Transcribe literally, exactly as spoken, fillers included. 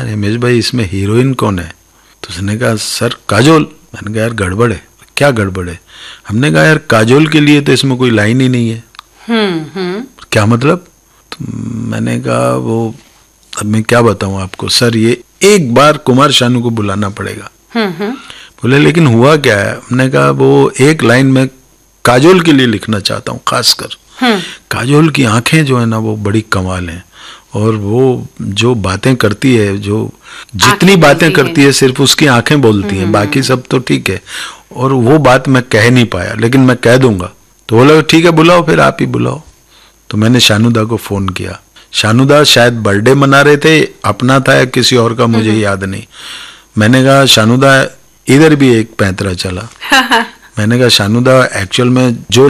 हिमेश भाई इसमें हीरोइन कौन है? तो उसने कहा सर काजोल। मैंने कहा यार गड़बड़ है। क्या गड़बड़ है? हमने कहा यार काजोल के लिए तो इसमें कोई लाइन ही नहीं है। हम्म हम्म क्या मतलब? तो मैंने कहा वो अब मैं क्या बताऊं आपको सर, ये एक बार कुमार शानू को बुलाना पड़ेगा। हम्म हम्म बोले लेकिन हुआ क्या है? हमने कहा वो एक लाइन में काजोल के लिए लिखना चाहता हूँ खासकर। हम्म काजोल की आंखें जो है ना वो बड़ी कमाल हैं, और वो जो बातें करती है, जो जितनी आंखें बातें बोलती करती है सिर्फ उसकी आंखें बोलती हैं, बाकी सब तो ठीक है। और वो बात मैं कह नहीं पाया, लेकिन मैं कह दूंगा। तो बोला ठीक है बुलाओ, फिर आप ही बुलाओ। तो मैंने शानुदा को फोन किया। शानुदा शायद बर्थडे मना रहे थे, अपना था या किसी और का मुझे याद नहीं। मैंने कहा शानुदा इधर भी एक पैंतरा चला। मैंने कहा शानुदा एक्चुअल में जो